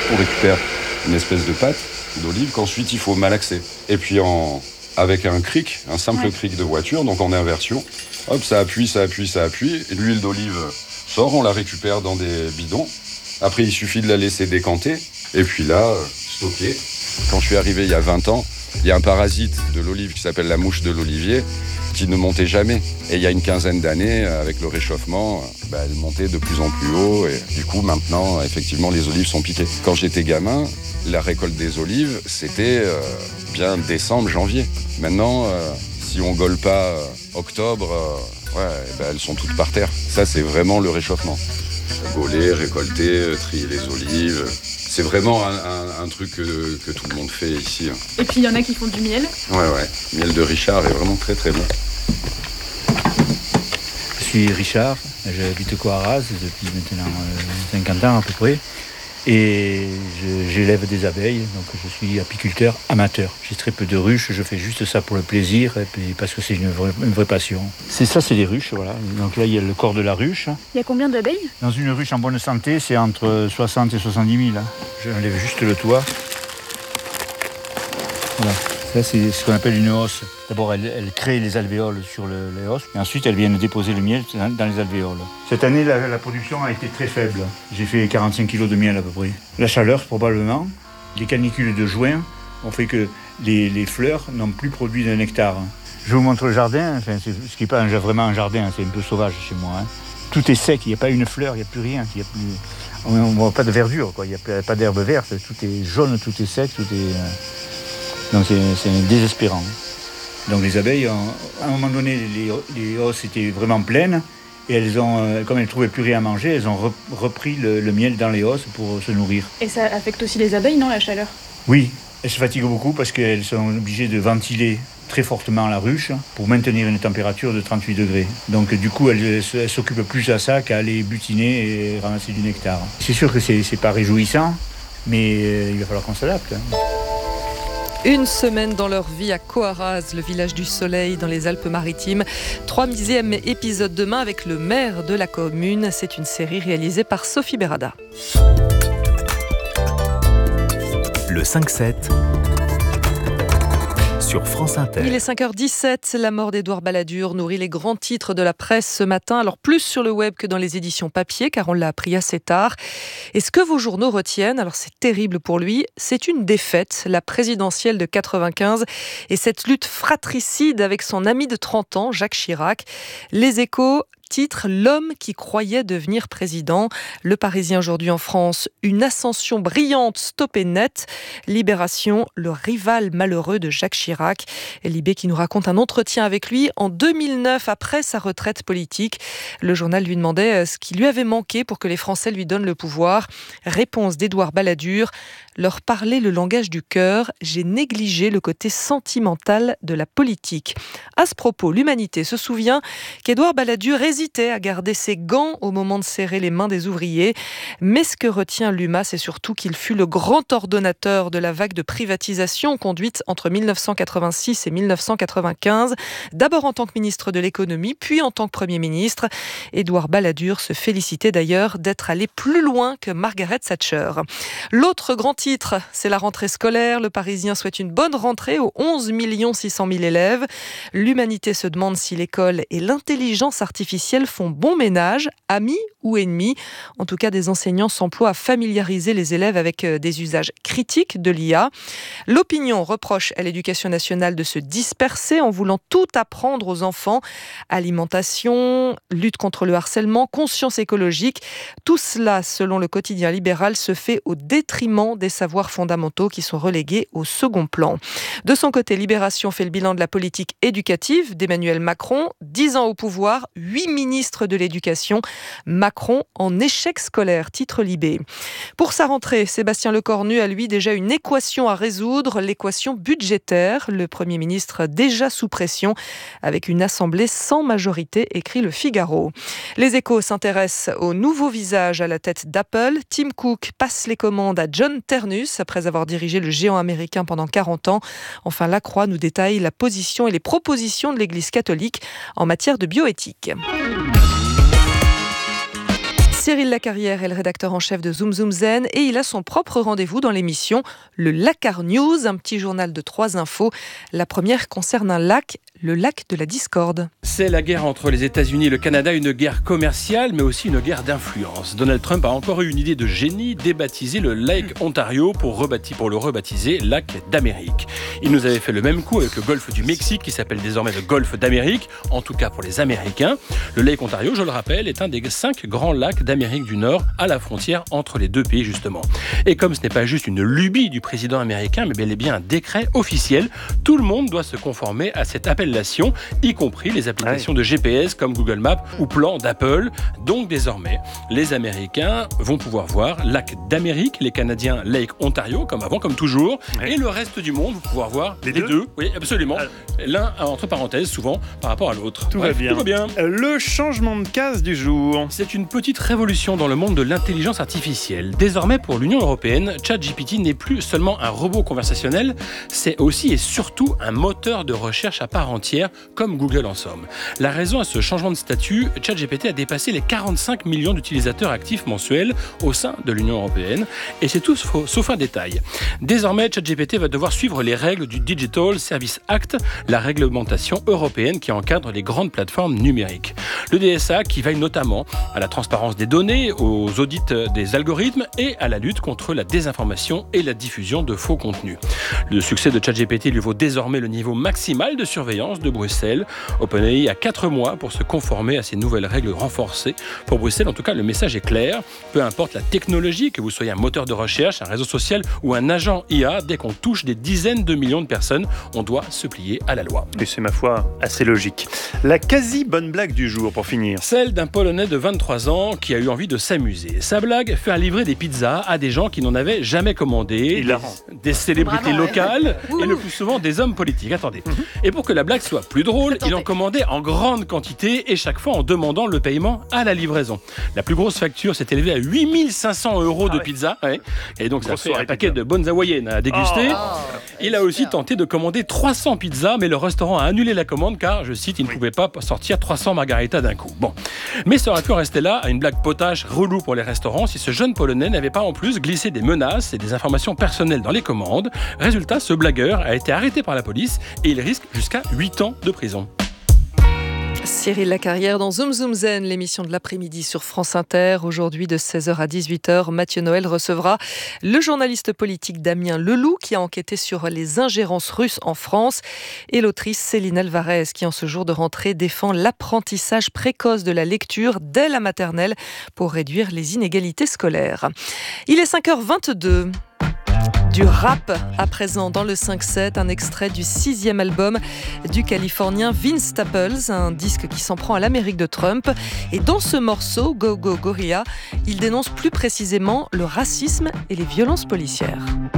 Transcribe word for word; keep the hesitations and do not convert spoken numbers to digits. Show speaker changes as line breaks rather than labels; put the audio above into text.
On récupère une espèce de pâte d'olive qu'ensuite il faut malaxer. Et puis en, avec un cric, un simple ouais. cric de voiture, donc en inversion, hop, ça appuie, ça appuie, ça appuie, et l'huile d'olive sort, on la récupère dans des bidons. Après, il suffit de la laisser décanter, et puis là, stocker. Quand je suis arrivé il y a vingt ans, il y a un parasite de l'olive qui s'appelle la mouche de l'olivier, qui ne montait jamais. Et il y a une quinzaine d'années, avec le réchauffement, bah, elle montait de plus en plus haut. Et du coup, maintenant, effectivement, les olives sont piquées. Quand j'étais gamin, la récolte des olives, c'était euh, bien décembre, janvier. Maintenant, euh, si on gole pas euh, octobre, euh, ouais, bah, elles sont toutes par terre. Ça, c'est vraiment le réchauffement. Gauler, récolter, trier les olives. C'est vraiment un, un, un truc que, que tout le monde fait ici.
Et puis il y en a qui font du miel.
Ouais, ouais. Miel de Richard est vraiment très très bon.
Je suis Richard, j'habite Coarraze depuis maintenant cinquante ans à peu près. Et je, j'élève des abeilles, donc je suis apiculteur amateur. J'ai très peu de ruches, je fais juste ça pour le plaisir, et puis parce que c'est une vraie, une vraie passion. C'est ça, c'est des ruches, voilà. Donc là, il y a le corps de la ruche.
Il y a combien d'abeilles ?
Dans une ruche en bonne santé, c'est entre soixante et soixante-dix mille. J'enlève juste le toit. Voilà. Ça, c'est ce qu'on appelle une hausse. D'abord, elle, elle crée les alvéoles sur le, les hausses, et ensuite, elle vient déposer le miel dans les alvéoles. Cette année, la, la production a été très faible. J'ai fait quarante-cinq kilos de miel à peu près. La chaleur, probablement. Les canicules de juin ont fait que les, les fleurs n'ont plus produit de nectar. Je vous montre le jardin. Enfin, c'est, ce qui n'est pas un, vraiment un jardin, c'est un peu sauvage chez moi. Hein. Tout est sec, il n'y a pas une fleur, il n'y a plus rien. Il y a plus, on ne voit pas de verdure, quoi. Il n'y a pas d'herbe verte. Tout est jaune, tout est sec, tout est... Euh... Donc c'est, c'est désespérant. Donc les abeilles, ont, à un moment donné, les, les hausses étaient vraiment pleines. Et elles ont, comme elles ne trouvaient plus rien à manger, elles ont repris le, le miel dans les hausses pour se nourrir.
Et ça affecte aussi les abeilles, non, la chaleur ?
Oui, elles se fatiguent beaucoup parce qu'elles sont obligées de ventiler très fortement la ruche pour maintenir une température de trente-huit degrés. Donc du coup, elles, elles s'occupent plus à ça qu'à aller butiner et ramasser du nectar. C'est sûr que c'est, c'est pas réjouissant, mais il va falloir qu'on s'adapte. Hein.
Une semaine dans leur vie à Coarraze, le village du soleil dans les Alpes-Maritimes. Troisième épisode demain avec le maire de la commune. C'est une série réalisée par Sophie Berada.
Le cinq sept sur France Inter.
Il est cinq heures dix-sept, la mort d'Édouard Balladur nourrit les grands titres de la presse ce matin, alors plus sur le web que dans les éditions papier, car on l'a appris assez tard. Et ce que vos journaux retiennent, alors c'est terrible pour lui, c'est une défaite, la présidentielle de quatre-vingt-quinze, et cette lutte fratricide avec son ami de trente ans, Jacques Chirac. Les Échos titre « L'homme qui croyait devenir président ». Le Parisien aujourd'hui en France, une ascension brillante stoppée net. Libération, le rival malheureux de Jacques Chirac. Et Libé qui nous raconte un entretien avec lui en deux mille neuf, après sa retraite politique. Le journal lui demandait ce qui lui avait manqué pour que les Français lui donnent le pouvoir. Réponse d'Édouard Balladur: leur parler le langage du cœur, j'ai négligé le côté sentimental de la politique. À ce propos, l'Humanité se souvient qu'Édouard Balladur hésitait à garder ses gants au moment de serrer les mains des ouvriers. Mais ce que retient l'U M A, c'est surtout qu'il fut le grand ordonnateur de la vague de privatisation conduite entre dix-neuf cent quatre-vingt-six et dix-neuf cent quatre-vingt-quinze, d'abord en tant que ministre de l'économie, puis en tant que Premier ministre. Édouard Balladur se félicitait d'ailleurs d'être allé plus loin que Margaret Thatcher. L'autre grand titre, c'est la rentrée scolaire. Le Parisien souhaite une bonne rentrée aux onze millions six cent mille élèves. L'Humanité se demande si l'école et l'intelligence artificielle font bon ménage, amis ou ennemis. En tout cas, des enseignants s'emploient à familiariser les élèves avec des usages critiques de l'I A. L'Opinion reproche à l'Éducation nationale de se disperser en voulant tout apprendre aux enfants. Alimentation, lutte contre le harcèlement, conscience écologique. Tout cela, selon le quotidien libéral, se fait au détriment des savoirs fondamentaux qui sont relégués au second plan. De son côté, Libération fait le bilan de la politique éducative d'Emmanuel Macron. Dix ans au pouvoir, huit ministres de l'éducation. Macron en échec scolaire, titre Libé. Pour sa rentrée, Sébastien Lecornu a lui déjà une équation à résoudre, l'équation budgétaire. Le Premier ministre déjà sous pression avec une assemblée sans majorité, écrit le Figaro. Les Échos s'intéressent au nouveau visage à la tête d'Apple. Tim Cook passe les commandes à John Ternus après avoir dirigé le géant américain pendant quarante ans. Enfin, La Croix nous détaille la position et les propositions de l'Église catholique en matière de bioéthique. Cyril Lacarrière est le rédacteur en chef de Zoom Zoom Zen et il a son propre rendez-vous dans l'émission Le Lacar News, un petit journal de trois infos. La première concerne un lac, le lac de la discorde.
C'est la guerre entre les États-Unis et le Canada, une guerre commerciale mais aussi une guerre d'influence. Donald Trump a encore eu une idée de génie, débaptiser le Lake Ontario pour, rebâti, pour le rebaptiser Lac d'Amérique. Il nous avait fait le même coup avec le golfe du Mexique qui s'appelle désormais le golfe d'Amérique, en tout cas pour les Américains. Le Lake Ontario, je le rappelle, est un des cinq grands lacs d'Amérique du Nord à la frontière entre les deux pays justement. Et comme ce n'est pas juste une lubie du président américain, mais bel et bien un décret officiel, tout le monde doit se conformer à cette appellation, y compris les applications de G P S comme Google Maps ou Plan d'Apple. Donc désormais, les Américains vont pouvoir voir Lac d'Amérique, les Canadiens Lake Ontario, comme avant, comme toujours, et le reste du monde va pouvoir voir les, les deux. deux. Oui, absolument. L'un entre parenthèses, souvent, par rapport à l'autre.
Tout,
Bref,
va bien.
tout va bien.
Le changement de case du jour.
C'est une petite révolution dans le monde de l'intelligence artificielle. Désormais, pour l'Union européenne, ChatGPT n'est plus seulement un robot conversationnel, c'est aussi et surtout un moteur de recherche à part entière, comme Google en somme. La raison à ce changement de statut, ChatGPT a dépassé les quarante-cinq millions d'utilisateurs actifs mensuels au sein de l'Union européenne, et c'est tout sauf un détail. Désormais, ChatGPT va devoir suivre les règles du Digital Services Act, la réglementation européenne qui encadre les grandes plateformes numériques. Le D S A qui veille notamment à la transparence des données, aux audits des algorithmes et à la lutte contre la désinformation et la diffusion de faux contenus. Le succès de ChatGPT lui vaut désormais le niveau maximal de surveillance de Bruxelles. OpenAI a quatre mois pour se conformer à ces nouvelles règles renforcées. Pour Bruxelles, en tout cas, le message est clair. Peu importe la technologie, que vous soyez un moteur de recherche, un réseau social ou un agent I A, dès qu'on touche des dizaines de millions de personnes, on doit se plier à la loi.
Et c'est ma foi assez logique. La quasi bonne blague du jour pour finir.
Celle d'un Polonais de vingt-trois ans qui a eu envie de s'amuser. Sa blague, faire livrer des pizzas à des gens qui n'en avaient jamais commandé, des, des célébrités
Bravo,
locales
ouais.
et le plus souvent des hommes politiques. Attendez. Mm-hmm. Et pour que la blague soit plus drôle, Attendez. il en commandait en grande quantité et chaque fois en demandant le paiement à la livraison. La plus grosse facture s'est élevée à huit mille cinq cents euros ah de ouais. pizza. Ouais. Et donc ça fait un paquet pizza. de bonnes hawaïennes à déguster. Oh, il a aussi tenté de commander trois cents pizzas, mais le restaurant a annulé la commande car, je cite, il ne oui. pouvait pas sortir trois cents margaritas d'un coup. Bon. Mais ça aurait pu rester là à une blague potache relou pour les restaurants si ce jeune Polonais n'avait pas en plus glissé des menaces et des informations personnelles dans les commandes. Résultat, ce blagueur a été arrêté par la police et il risque jusqu'à huit ans de prison.
Cyril Lacarrière dans Zoom Zoom Zen, l'émission de l'après-midi sur France Inter. Aujourd'hui de seize heures à dix-huit heures, Mathieu Noël recevra le journaliste politique Damien Leloup qui a enquêté sur les ingérences russes en France et l'autrice Céline Alvarez qui en ce jour de rentrée défend l'apprentissage précoce de la lecture dès la maternelle pour réduire les inégalités scolaires. Il est cinq heures vingt-deux. Du rap à présent dans le cinq sept, un extrait du sixième album du Californien Vince Staples, un disque qui s'en prend à l'Amérique de Trump. Et dans ce morceau, Go Go Gorilla, il dénonce plus précisément le racisme et les violences policières.